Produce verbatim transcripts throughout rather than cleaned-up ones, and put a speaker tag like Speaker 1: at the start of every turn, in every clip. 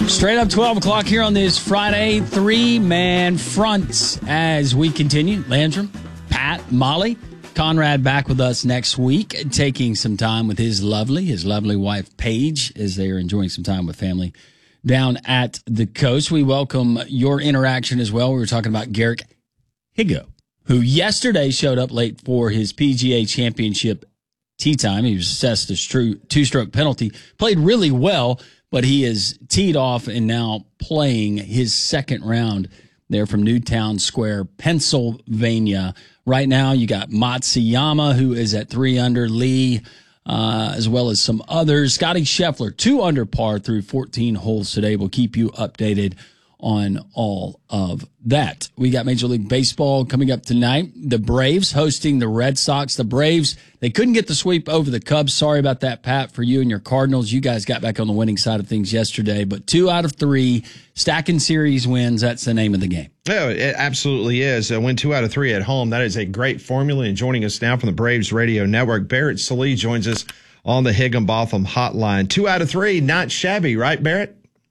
Speaker 1: Straight up twelve o'clock here on this Friday, three-man front as we continue. Landrum, Pat, Molly, Conrad back with us next week, taking some time with his lovely, his lovely wife, Paige, as they are enjoying some time with family down at the coast. We welcome your interaction as well. We were talking about Garrick Higgo, who yesterday showed up late for his P G A Championship tee time. He was assessed a true two-stroke penalty, played really well, but he is teed off and now playing his second round there from Newtown Square, Pennsylvania. Right now, you got Matsuyama, who is at three under, Lee, uh, as well as some others. Scotty Scheffler, two under par through fourteen holes today. We'll keep you updated on all of that. We got Major League Baseball coming up tonight. The Braves hosting the Red Sox. The Braves, they couldn't get the sweep over the Cubs. Sorry about that, Pat, for you and your Cardinals. You guys got back on the winning side of things yesterday, but two out of three, stacking series wins. That's the name of the game.
Speaker 2: Oh, it absolutely is. Uh, win two out of three at home. That is a great formula. And joining us now from the Braves Radio Network, Barrett Sallee joins us on the Higginbotham hotline. Two out of three, not shabby, right, Barrett?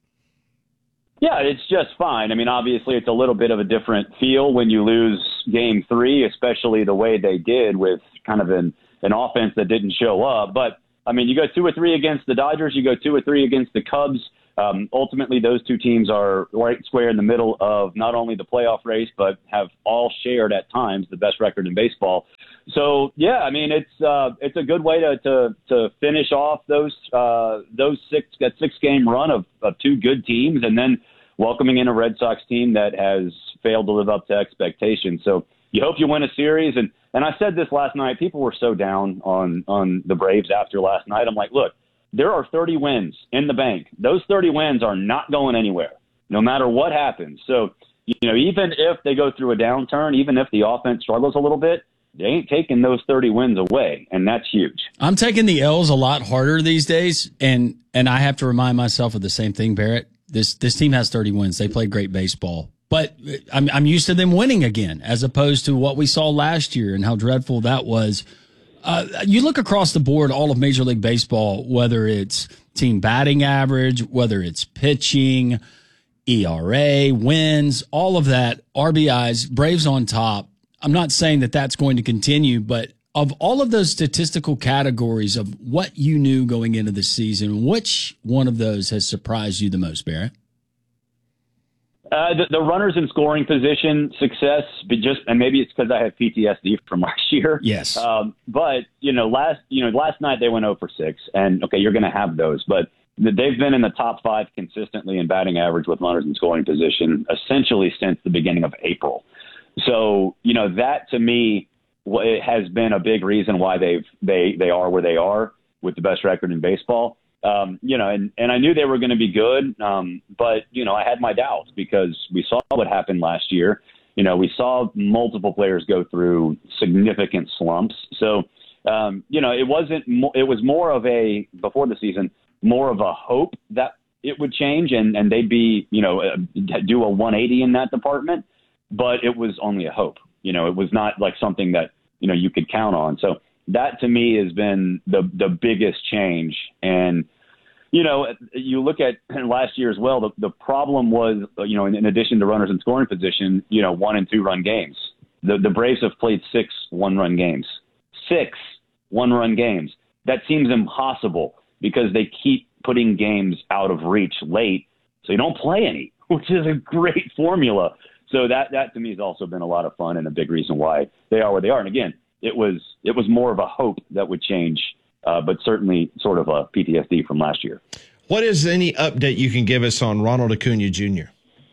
Speaker 3: Yeah, it's just fine. I mean, obviously, it's a little bit of a different feel when you lose game three, especially the way they did with kind of an, an offense that didn't show up. But, I mean, you go two or three against the Dodgers, you go two or three against the Cubs. Um, ultimately, those two teams are right square in the middle of not only the playoff race, but have all shared at times the best record in baseball. So, yeah, I mean, it's uh, it's a good way to to, to finish off those uh, those six that six game run of, of two good teams, and then welcoming in a Red Sox team that has failed to live up to expectations. So you hope you win a series. And and I said this last night. People were so down on on the Braves after last night. I'm like, look, there are thirty wins in the bank. Those thirty wins are not going anywhere, no matter what happens. So, you know, even if they go through a downturn, even if the offense struggles a little bit, they ain't taking those thirty wins away, and that's huge. I'm
Speaker 1: taking the L's a lot harder these days, and and I have to remind myself of the same thing, Barrett. This this team has thirty wins. They play great baseball. But I'm I'm used to them winning again, as opposed to what we saw last year and how dreadful that was. Uh, you look across the board, all of Major League Baseball, whether it's team batting average, whether it's pitching, E R A, wins, all of that, R B Is, Braves on top. I'm not saying that that's going to continue, but of all of those statistical categories of what you knew going into the season, which one of those has surprised you the most, Barrett?
Speaker 3: Uh, the, the runners in scoring position success, but just and maybe it's because I have P T S D from last year.
Speaker 1: Yes.
Speaker 3: Um, but you know, last you know last night they went zero for six, and okay, you're going to have those, but they've been in the top five consistently in batting average with runners in scoring position essentially since the beginning of April. So you know that to me it has been a big reason why they've they they are where they are with the best record in baseball. Um, you know, and, and I knew they were going to be good, um, but, you know, I had my doubts because we saw what happened last year. You know, we saw multiple players go through significant slumps. So, um, you know, it wasn't mo- it was more of a, before the season, more of a hope that it would change and, and they'd be, you know, uh, do a one eighty in that department. But it was only a hope. You know, it was not like something that, you know, you could count on. So that to me has been the the biggest change. And, you know, you look at last year as well, the, the problem was, you know, in, in addition to runners in scoring position, you know, one and two run games. The, the Braves have played six one run games, six one run games. That seems impossible because they keep putting games out of reach late. So you don't play any, which is a great formula. So that, that to me has also been a lot of fun and a big reason why they are where they are. And again, it was, it was more of a hope that would change. Uh, but certainly sort of a P T S D from last year.
Speaker 2: What is any update you can give us on Ronald Acuna Junior?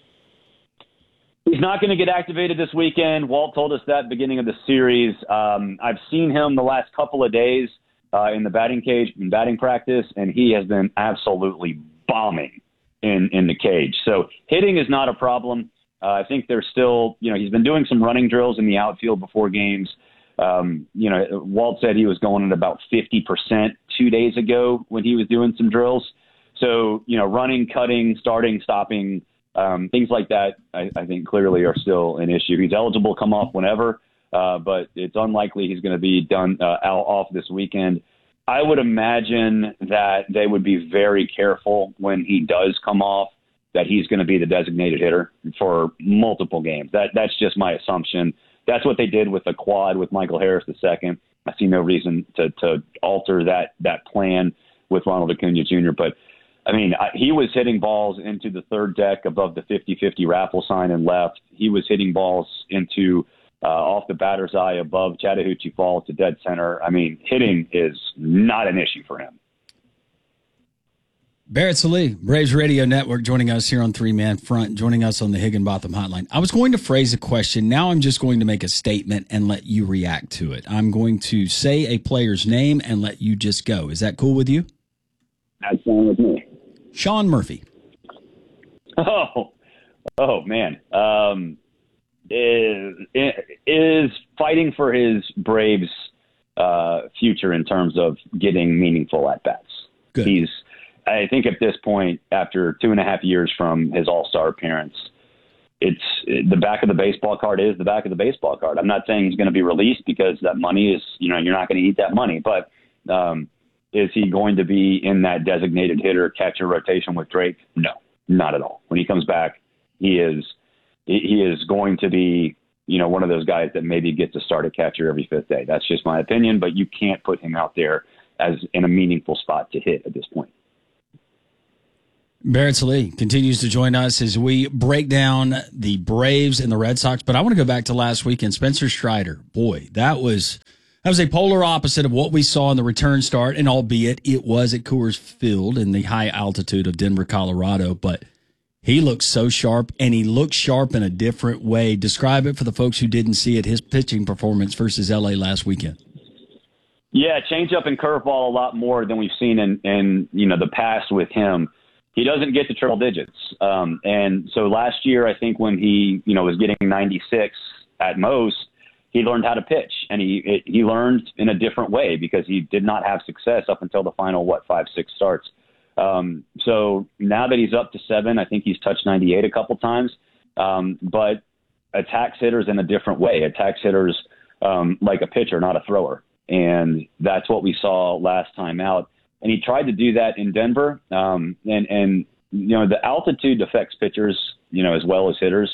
Speaker 3: He's not going to get activated this weekend. Walt told us that beginning of the series. Um, I've seen him the last couple of days uh, in the batting cage, in batting practice, and he has been absolutely bombing in, in the cage. So hitting is not a problem. Uh, I think there's still, you know, he's been doing some running drills in the outfield before games. Um, you know, Walt said he was going at about fifty percent two days ago when he was doing some drills. So, you know, running, cutting, starting, stopping, um, things like that, I, I think clearly are still an issue. He's eligible to come off whenever, uh, but it's unlikely he's going to be done uh, out off this weekend. I would imagine that they would be very careful when he does come off that he's going to be the designated hitter for multiple games. That that's just my assumption. That's what they did with the quad with Michael Harris the second. I see no reason to to alter that that plan with Ronald Acuna Junior But I mean, I, he was hitting balls into the third deck above the fifty-fifty raffle sign and left. He was hitting balls into uh, off the batter's eye above Chattahoochee Falls to dead center. I mean, hitting is not an issue for him.
Speaker 1: Barrett Sallee, Braves Radio Network, joining us here on Three Man Front, joining us on the Higginbotham Hotline. I was going to phrase a question. Now I'm just going to make a statement and let you react to it. I'm going to say a player's name and let you just go. Is that cool with you?
Speaker 3: That's fine with me.
Speaker 1: Sean Murphy.
Speaker 3: Oh, oh man. Um, is, is fighting for his Braves uh, future in terms of getting meaningful at-bats.
Speaker 1: Good.
Speaker 3: He's, I think at this point, after two and a half years from his all-star appearance, it's the back of the baseball card is the back of the baseball card. I'm not saying he's going to be released because that money is, you know, you're not going to eat that money, but um, is he going to be in that designated hitter catcher rotation with Drake? No, not at all. When he comes back, he is, he is going to be, you know, one of those guys that maybe gets to start a catcher every fifth day. That's just my opinion, but you can't put him out there as in a meaningful spot to hit at this point.
Speaker 1: Barrett Sallee continues to join us as we break down the Braves and the Red Sox. But I want to go back to last weekend. Spencer Strider, boy, that was that was a polar opposite of what we saw in the return start, and albeit it was at Coors Field in the high altitude of Denver, Colorado. But he looks so sharp, and he looks sharp in a different way. Describe it for the folks who didn't see it, his pitching performance versus L A last weekend.
Speaker 3: Yeah, change up and curveball a lot more than we've seen in, in you know the past with him. He doesn't get to triple digits. Um, and so last year, I think when he, you know, was getting ninety-six at most, he learned how to pitch, and he, it, he learned in a different way because he did not have success up until the final, what, five, six starts. Um, so now that he's up to seven, I think he's touched ninety-eight a couple times, um, but attacks hitters in a different way, attacks hitters um, like a pitcher, not a thrower. And that's what we saw last time out. And he tried to do that in Denver. Um, and, and, you know, the altitude affects pitchers, you know, as well as hitters.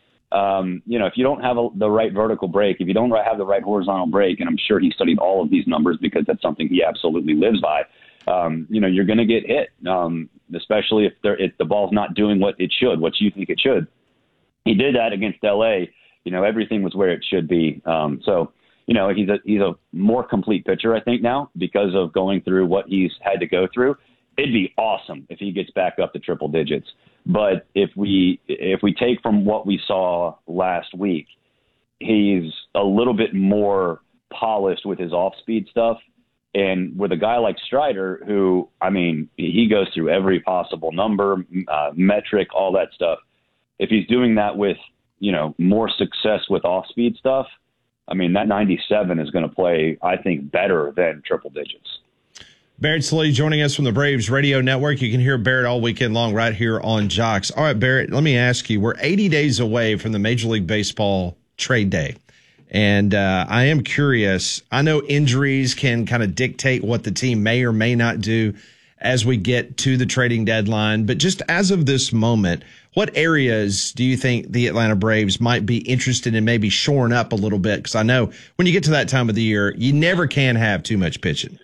Speaker 3: Um, you know, if you don't have a, the right vertical break, if you don't have the right horizontal break, and I'm sure he studied all of these numbers because that's something he absolutely lives by, um, you know, you're going to get hit, um, especially if, if the ball's not doing what it should, what you think it should. He did that against L A. You know, everything was where it should be. Um, so, You know, he's a he's a more complete pitcher, I think, now because of going through what he's had to go through. It'd be awesome if he gets back up to triple digits. But if we if we take from what we saw last week, he's a little bit more polished with his off-speed stuff. And with a guy like Strider, who, I mean, he goes through every possible number, uh, metric, all that stuff. If he's doing that with, you know, more success with off-speed stuff, I mean, that ninety-seven is going to play, I think, better than triple digits.
Speaker 2: Barrett Sallee joining us from the Braves Radio Network. You can hear Barrett all weekend long right here on Jocks. All right, Barrett, let me ask you, we're eighty days away from the Major League Baseball trade day. And uh, I am curious. I know injuries can kind of dictate what the team may or may not do as we get to the trading deadline. But just as of this moment, what areas do you think the Atlanta Braves might be interested in maybe shoring up a little bit? Because I know when you get to that time of the year, you never can have too much pitching.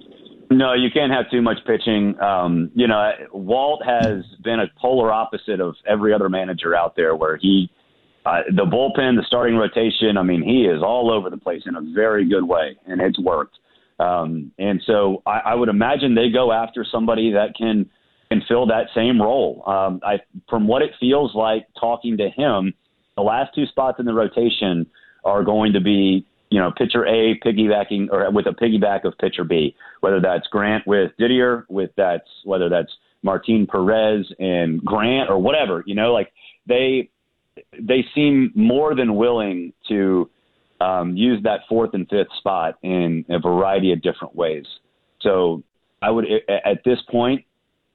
Speaker 3: No, you can't have too much pitching. Um, you know, Walt has been a polar opposite of every other manager out there where he, uh, the bullpen, the starting rotation, I mean, he is all over the place in a very good way, and it's worked. Um, and so I, I would imagine they go after somebody that can – and fill that same role. Um, I, from what it feels like talking to him, the last two spots in the rotation are going to be, you know, pitcher A piggybacking or with a piggyback of pitcher B, whether that's Grant with Didier, with that's whether that's Martin Perez and Grant or whatever, you know, like they, they seem more than willing to um, use that fourth and fifth spot in a variety of different ways. So I would, at this point,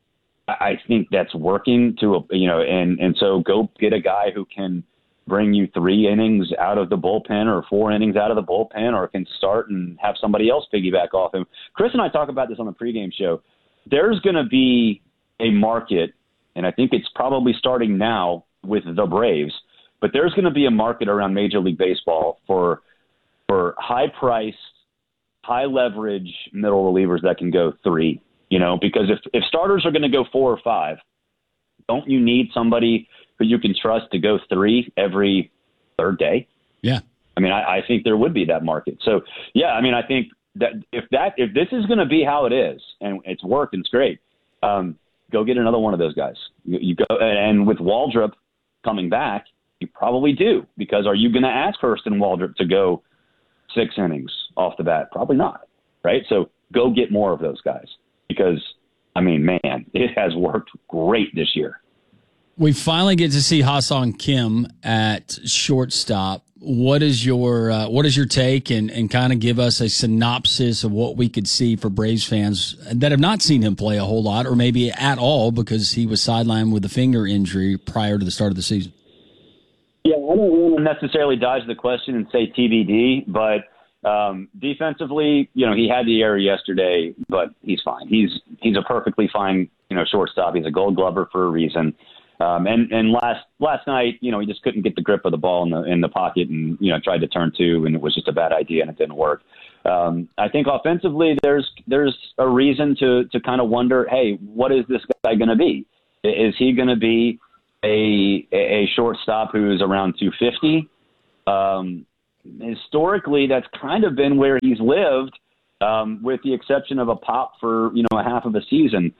Speaker 3: I think that's working to, a, you know, and, and so go get a guy who can bring you three innings out of the bullpen or four innings out of the bullpen or can start and have somebody else piggyback off him. Chris and I talk about this on the pregame show. There's going to be a market and I think it's probably starting now with the Braves, but there's going to be a market around Major League Baseball for for high-priced, high-leverage middle relievers that can go three, you know, because if, if starters are going to go four or five, don't you need somebody who you can trust to go three every third day?
Speaker 1: Yeah.
Speaker 3: I mean, I, I think there would be that market. So, yeah, I mean, I think that if that if this is going to be how it is, and it's worked and it's great, um, go get another one of those guys. You, you go, and with Waldrop coming back, you probably do, because are you going to ask Hurston Waldrop to go six innings off the bat? Probably not, right? So go get more of those guys, because, I mean, man, it has worked great this year.
Speaker 1: We finally get to see Ha-Seong Kim at shortstop. What is your uh, what is your take, and, and kind of give us a synopsis of what we could see for Braves fans that have not seen him play a whole lot, or maybe at all, because he was sidelined with a finger injury prior to the start of the season?
Speaker 3: Yeah, I don't want to necessarily dodge the question and say T B D, but um, defensively, you know, he had the error yesterday, but he's fine. He's he's a perfectly fine, you know, shortstop. He's a Gold Glover for a reason. Um, and and last last night, you know, he just couldn't get the grip of the ball in the in the pocket, and you know, tried to turn two, and it was just a bad idea, and it didn't work. Um, I think offensively, there's there's a reason to to kind of wonder, hey, what is this guy going to be? Is he going to be a a shortstop who's around two fifty? Um, historically, that's kind of been where he's lived, um, with the exception of a pop for you know a half of a season.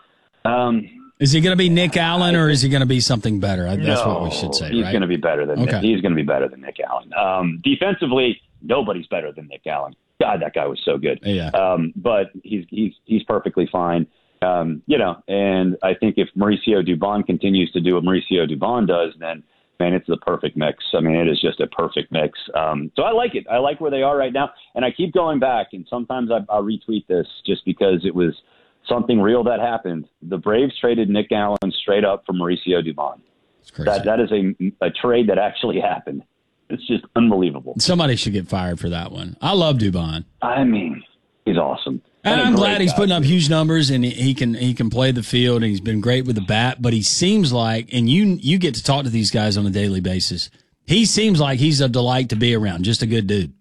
Speaker 3: Um,
Speaker 1: Is he going to be Nick Allen, or is he going to be something better? That's
Speaker 3: no,
Speaker 1: what we should say,
Speaker 3: he's
Speaker 1: right?
Speaker 3: going to be better than
Speaker 1: okay.
Speaker 3: Nick. He's going to be better than Nick Allen. Um, defensively, nobody's better than Nick Allen. God, that guy was so good.
Speaker 1: Yeah.
Speaker 3: Um, but he's he's he's perfectly fine. Um, you know, and I think if Mauricio Dubon continues to do what Mauricio Dubon does, then man, it's the perfect mix. I mean, it is just a perfect mix. Um, so I like it. I like where they are right now, and I keep going back. And sometimes I, I'll retweet this just because it was something real that happened. The Braves traded Nick Allen straight up for Mauricio Dubon. That that is a a trade that actually happened. It's just unbelievable.
Speaker 1: Somebody should get fired for that one. I love Dubon.
Speaker 3: I mean, he's awesome.
Speaker 1: And, and I'm glad he's guy. putting up huge numbers, and he, he can he can play the field, and he's been great with the bat. But he seems like, and you you get to talk to these guys on a daily basis, he seems like he's a delight to be around. Just a good dude.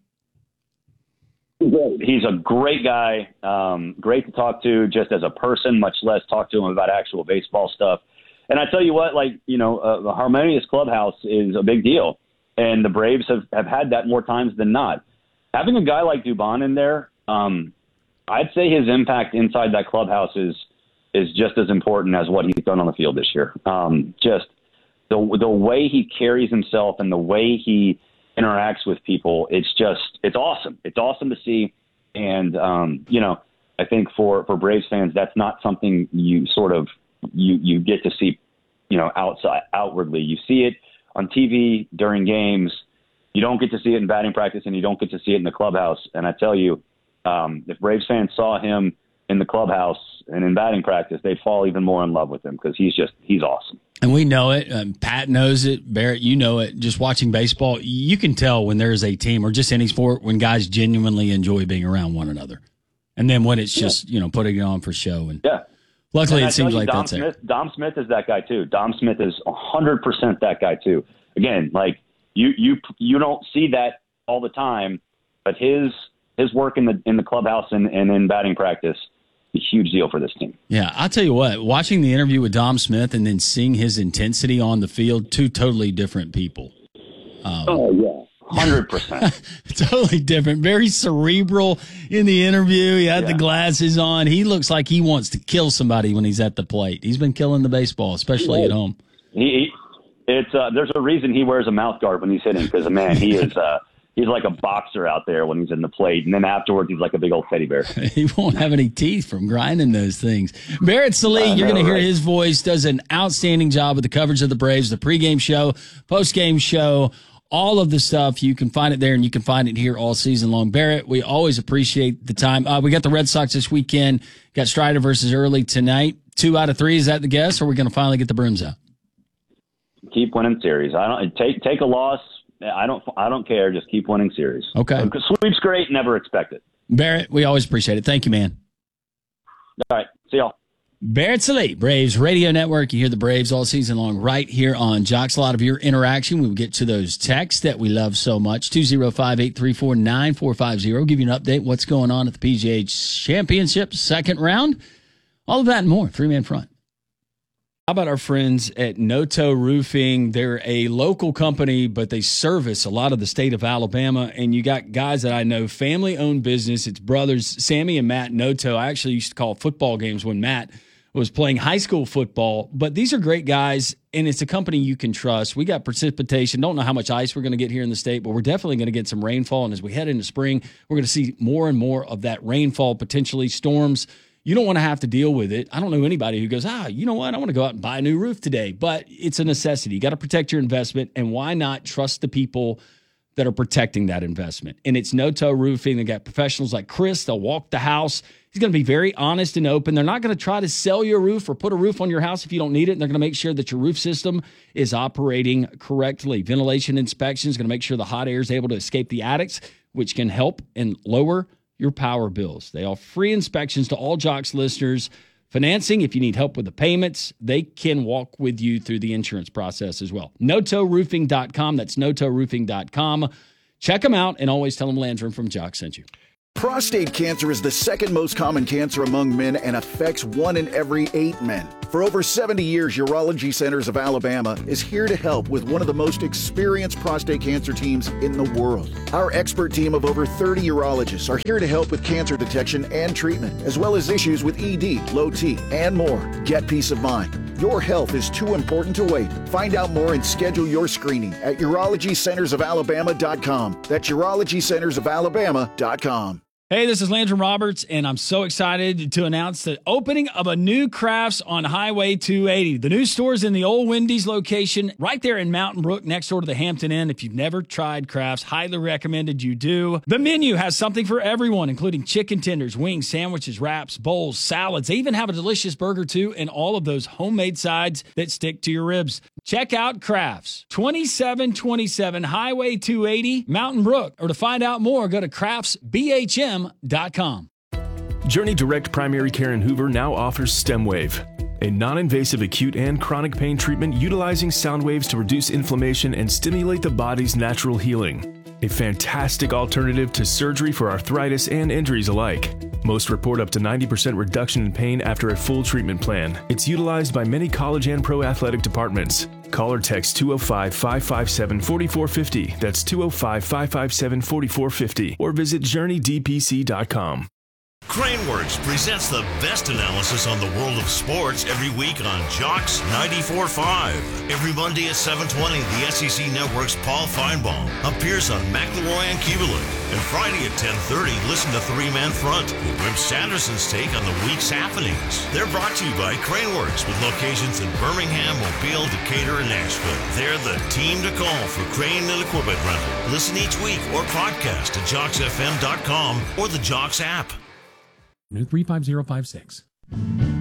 Speaker 3: He's a great guy, um, great to talk to just as a person, much less talk to him about actual baseball stuff. And I tell you what, like, you know, uh, the harmonious clubhouse is a big deal. And the Braves have, have had that more times than not. Having a guy like Dubon in there, um, I'd say his impact inside that clubhouse is is just as important as what he's done on the field this year. Um, just the the way he carries himself and the way he interacts with people, it's just, it's awesome. It's awesome to see. And, um, you know, I think for, for Braves fans, that's not something you sort of, you, you get to see, you know, outside, outwardly. You see it on T V during games. You don't get to see it in batting practice, and you don't get to see it in the clubhouse. And I tell you, um, if Braves fans saw him in the clubhouse and in batting practice, they'd fall even more in love with him, because he's just, he's awesome.
Speaker 1: And we know it. Um, Pat knows it. Barrett, you know it. Just watching baseball, you can tell when there's a team, or just any sport, when guys genuinely enjoy being around one another. And then when it's just, yeah. you know, putting it on for show. And
Speaker 3: yeah.
Speaker 1: luckily,
Speaker 3: and
Speaker 1: it seems
Speaker 3: you,
Speaker 1: like
Speaker 3: Dom
Speaker 1: that's
Speaker 3: Smith,
Speaker 1: it.
Speaker 3: Dom Smith is that guy, too. Dom Smith is one hundred percent that guy, too. Again, like, you you you don't see that all the time, but his his work in the in the clubhouse and, and in batting practice, a huge deal for this team.
Speaker 1: Yeah, I'll tell you what, watching the interview with Dom Smith and then seeing his intensity on the field, two totally different people.
Speaker 3: Um, oh, yeah, one hundred percent.
Speaker 1: Totally different. Very cerebral in the interview. He had yeah. the glasses on. He looks like he wants to kill somebody when he's at the plate. He's been killing the baseball, especially
Speaker 3: right.
Speaker 1: at home.
Speaker 3: He, it's uh, There's a reason he wears a mouth guard when he's hitting, because, man, he is uh, – he's like a boxer out there when he's in the plate, and then afterwards he's like a big old teddy bear.
Speaker 1: He won't have any teeth from grinding those things. Barrett Sallee, uh, you're going to hear right. his voice, does an outstanding job with the coverage of the Braves, the pregame show, postgame show, all of the stuff. You can find it there, and you can find it here all season long. Barrett, we always appreciate the time. Uh, we got the Red Sox this weekend. Got Strider versus Early tonight. Two out of three, is that the guess, or are we going to finally get the brooms out?
Speaker 3: Keep winning series. I don't take take a loss. I don't I don't care. Just keep winning series.
Speaker 1: Okay.
Speaker 3: Sweep's great. Never expect it.
Speaker 1: Barrett, we always appreciate it. Thank you, man.
Speaker 3: All right. See y'all.
Speaker 1: Barrett Sallee, Braves Radio Network. You hear the Braves all season long right here on Jocks. A lot of your interaction. We will get to those texts that we love so much. two oh five, eight three four, nine four five zero. Give you an update what's going on at the P G A Championship second round. All of that and more. Three-man front. How about our friends at Noto Roofing? They're a local company, but they service a lot of the state of Alabama. And you got guys that I know, family-owned business. It's brothers, Sammy and Matt Noto. I actually used to call football games when Matt was playing high school football. But these are great guys, and it's a company you can trust. We got precipitation. Don't know how much ice we're going to get here in the state, but we're definitely going to get some rainfall. And as we head into spring, we're going to see more and more of that rainfall, potentially storms. You don't want to have to deal with it. I don't know anybody who goes, ah, you know what? I want to go out and buy a new roof today. But it's a necessity. You got to protect your investment. And why not trust the people that are protecting that investment? And it's Noto Roofing. They got professionals like Chris. They'll walk the house. He's going to be very honest and open. They're not going to try to sell you a roof or put a roof on your house if you don't need it. And they're going to make sure that your roof system is operating correctly. Ventilation inspection is going to make sure the hot air is able to escape the attics, which can help and lower your power bills. They offer free inspections to all Jocks listeners. Financing, if you need help with the payments, they can walk with you through the insurance process as well. Noto Roofing dot com. That's Noto Roofing dot com. Check them out and always tell them Landrum from Jocks sent you.
Speaker 4: Prostate cancer is the second most common cancer among men and affects one in every eight men. For over seventy years, Urology Centers of Alabama is here to help with one of the most experienced prostate cancer teams in the world. Our expert team of over thirty urologists are here to help with cancer detection and treatment, as well as issues with E D, low T, and more. Get peace of mind. Your health is too important to wait. Find out more and schedule your screening at urology centers of alabama dot com. That's urology centers of alabama dot com.
Speaker 1: Hey, this is Landrum Roberts, and I'm so excited to announce the opening of a new Crafts on Highway two eighty. The new store is in the old Wendy's location right there in Mountain Brook next door to the Hampton Inn. If you've never tried Crafts, highly recommended you do. The menu has something for everyone, including chicken tenders, wings, sandwiches, wraps, bowls, salads. They even have a delicious burger, too, and all of those homemade sides that stick to your ribs. Check out Crafts, twenty-seven twenty-seven Highway two eighty, Mountain Brook. Or to find out more, go to crafts b h m dot com.
Speaker 5: Journey Direct Primary Care in Hoover now offers StemWave, a non-invasive acute and chronic pain treatment utilizing sound waves to reduce inflammation and stimulate the body's natural healing. A fantastic alternative to surgery for arthritis and injuries alike. Most report up to ninety percent reduction in pain after a full treatment plan. It's utilized by many college and pro athletic departments. Call or text two oh five, five five seven, four four five oh. That's two oh five, five five seven, four four five oh. Or visit journey d p c dot com.
Speaker 6: Craneworks presents the best analysis on the world of sports every week on Jocks ninety-four point five. Every Monday at seven twenty, the S E C Network's Paul Feinbaum appears on McElroy and Kubelik. And Friday at ten thirty, listen to Three Man Front with Wimp Sanderson's take on the week's happenings. They're brought to you by Craneworks with locations in Birmingham, Mobile, Decatur, and Nashville. They're the team to call for crane and equipment rental. Listen each week or podcast at jocks f m dot com or the Jocks app.
Speaker 7: New three five zero five six.